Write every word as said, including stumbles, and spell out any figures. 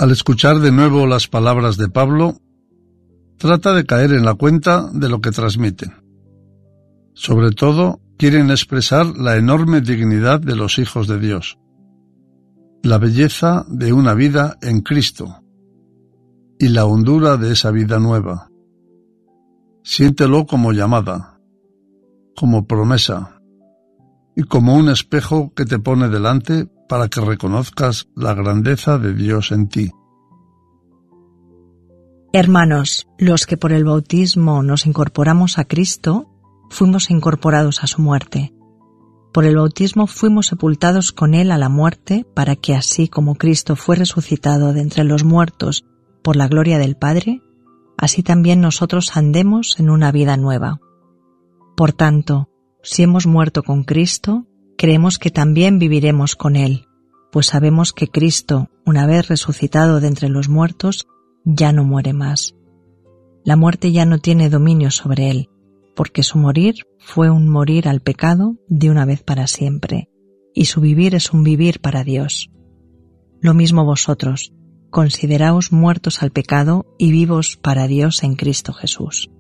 Al escuchar de nuevo las palabras de Pablo, trata de caer en la cuenta de lo que transmiten. Sobre todo, quieren expresar la enorme dignidad de los hijos de Dios, la belleza de una vida en Cristo y la hondura de esa vida nueva. Siéntelo como llamada, como promesa y como un espejo que te pone delante para que reconozcas la grandeza de Dios en ti. Hermanos, los que por el bautismo nos incorporamos a Cristo, fuimos incorporados a su muerte. Por el bautismo fuimos sepultados con Él a la muerte, para que así como Cristo fue resucitado de entre los muertos por la gloria del Padre, así también nosotros andemos en una vida nueva. Por tanto, si hemos muerto con Cristo, creemos que también viviremos con Él, pues sabemos que Cristo, una vez resucitado de entre los muertos, ya no muere más. La muerte ya no tiene dominio sobre Él, porque su morir fue un morir al pecado de una vez para siempre, y su vivir es un vivir para Dios. Lo mismo vosotros, consideraos muertos al pecado y vivos para Dios en Cristo Jesús.